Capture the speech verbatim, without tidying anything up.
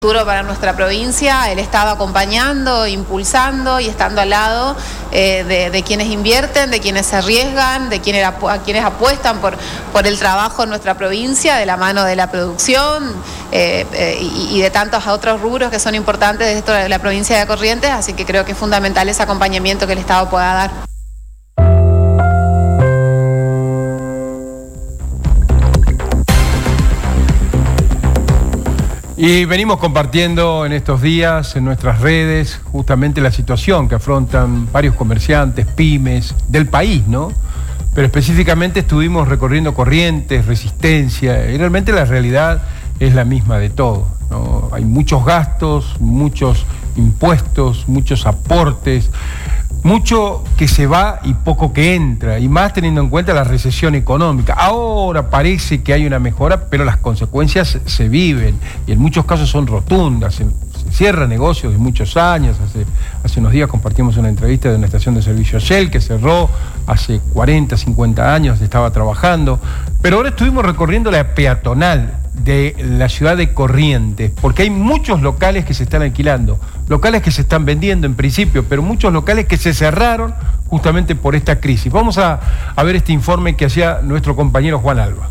Futuro para nuestra provincia, el Estado acompañando, impulsando y estando al lado eh, de, de quienes invierten, de quienes se arriesgan, de quienes, a quienes apuestan por, por el trabajo en nuestra provincia, de la mano de la producción eh, eh, y, y de tantos otros rubros que son importantes de esto de la provincia de Corrientes, así que creo que es fundamental ese acompañamiento que el Estado pueda dar. Y venimos compartiendo en estos días en nuestras redes justamente la situación que afrontan varios comerciantes, pymes del país, ¿no? Pero específicamente estuvimos recorriendo Corrientes, Resistencia, y realmente la realidad es la misma de todo, ¿no? Hay muchos gastos, muchos impuestos, muchos aportes, mucho que se va y poco que entra, y más teniendo en cuenta la recesión económica. Ahora parece que hay una mejora, pero las consecuencias se viven, y en muchos casos son rotundas. Se, se cierran negocios de muchos años. Hace, hace unos días compartimos una entrevista de una estación de servicio Shell que cerró hace cuarenta, cincuenta años, estaba trabajando. Pero ahora estuvimos recorriendo la peatonal de la ciudad de Corrientes, porque hay muchos locales que se están alquilando, locales que se están vendiendo en principio, pero muchos locales que se cerraron justamente por esta crisis. Vamos a, a ver este informe que hacía nuestro compañero Juan Alba.